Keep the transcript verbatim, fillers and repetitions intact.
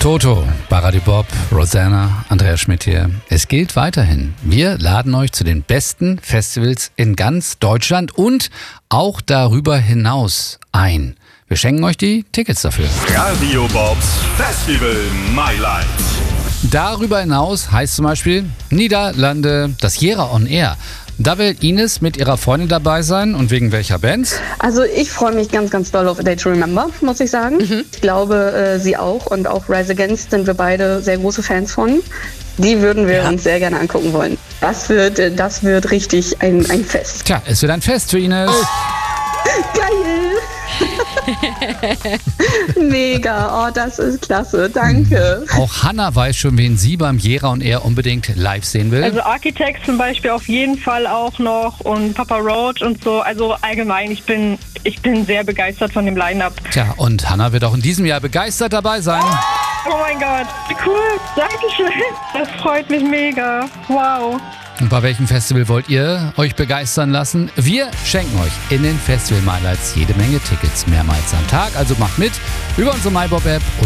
Toto, Baradi Bob, Rosanna, Andreas Schmidt hier. Es gilt weiterhin. Wir laden euch zu den besten Festivals in ganz Deutschland und auch darüber hinaus ein. Wir schenken euch die Tickets dafür. Radio Bobs Festival Mailand. Darüber hinaus heißt zum Beispiel Niederlande, das Jera on Air. Da will Ines mit ihrer Freundin dabei sein. Und wegen welcher Band? Also ich freue mich ganz, ganz doll auf A Day to Remember, muss ich sagen. Mhm. Ich glaube, äh, sie auch und auch Rise Against sind wir beide sehr große Fans von. Die würden wir ja. uns sehr gerne angucken wollen. Das wird, das wird richtig ein, ein Fest. Tja, es wird ein Fest für Ines. Oh. Geil! Mega, oh, das ist klasse, danke. Auch Hannah weiß schon, wen sie beim Jera on Air unbedingt live sehen will. Also Architects zum Beispiel auf jeden Fall auch noch und Papa Roach und so. Also allgemein, ich bin, ich bin sehr begeistert von dem Line-Up. Tja, und Hannah wird auch in diesem Jahr begeistert dabei sein. Oh mein Gott, cool, Dankeschön. Das freut mich mega, wow. Und bei welchem Festival wollt ihr euch begeistern lassen? Wir schenken euch in den Festival Highlights jede Menge Tickets, mehrmals am Tag. Also macht mit über unsere MyBob-App.